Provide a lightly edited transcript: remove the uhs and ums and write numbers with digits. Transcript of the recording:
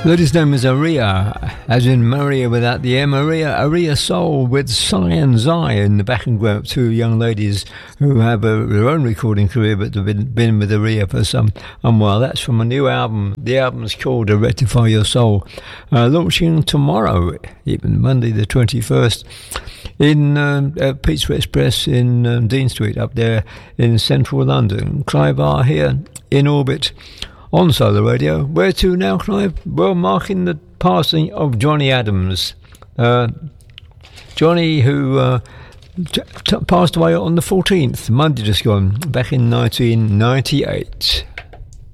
Lady's name is Aria, as in Maria without the M. Aria Soul with Cy and Zai in the backing group. Two young ladies who have their own recording career, but have been with Aria for some while. That's from a new album. The album's called Rectify Your Soul, launching tomorrow, even Monday the 21st, in Pizza Express in Dean Street, up there in central London. Clive R here in orbit on Solar Radio. Where to now, Clive? Well, marking the passing of Johnny Adams. Johnny, who passed away on the 14th, Monday just gone, back in 1998.